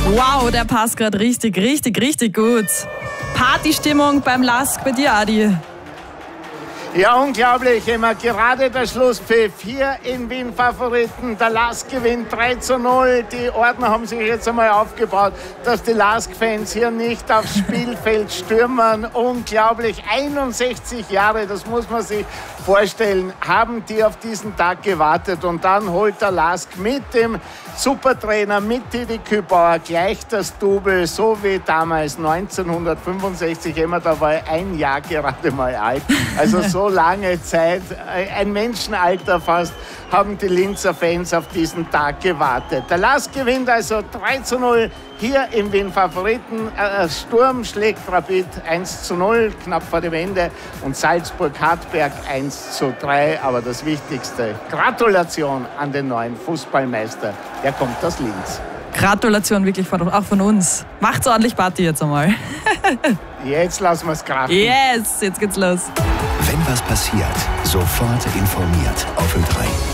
Wow, der passt gerade richtig gut. Partystimmung beim LASK bei dir, Adi. Ja, unglaublich. Immer gerade der Schlusspfiff hier in Wien Favoriten. Der LASK gewinnt 3:0. Die Ordner haben sich jetzt einmal aufgebaut, dass die LASK-Fans hier nicht aufs Spielfeld stürmen. Unglaublich. 61 Jahre, das muss man sich vorstellen, haben die auf diesen Tag gewartet. Und dann holt der LASK mit dem Supertrainer, mit Didi Kübauer gleich das Double, so wie damals 1965. Immer, da war ich ein Jahr gerade mal alt. Also so lange Zeit, ein Menschenalter fast, haben die Linzer Fans auf diesen Tag gewartet. Der LASK gewinnt also 3:0 hier im Wien Favoriten. Sturm schlägt Rapid 1:0, knapp vor dem Ende. Und Salzburg-Hartberg 1:3. Aber das Wichtigste, Gratulation an den neuen Fußballmeister. Der kommt aus Linz. Gratulation wirklich auch von uns. Macht's ordentlich Party jetzt einmal. Jetzt lassen wir es krachen. Yes, jetzt geht's los. Wenn was passiert, sofort informiert auf Ö3.